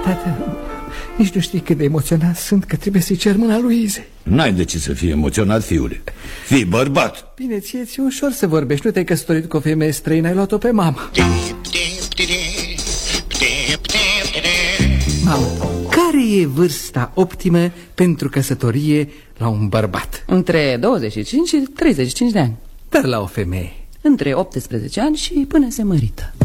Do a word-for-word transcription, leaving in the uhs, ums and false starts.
Tată, nici nu știi cât de emoționat sunt că trebuie să-i cer mâna lui Ize. N-ai de ce să fii emoționat, fiule. Fii bărbat. Bine, ție ți-e ușor să vorbești. Nu te-ai căsătorit cu o femeie străină, ai luat-o pe mama. Mamă, care e vârsta optimă pentru căsătorie la un bărbat? Între douăzeci și cinci și treizeci și cinci de ani. Dar la o femeie? Între optsprezece ani și până se mărită.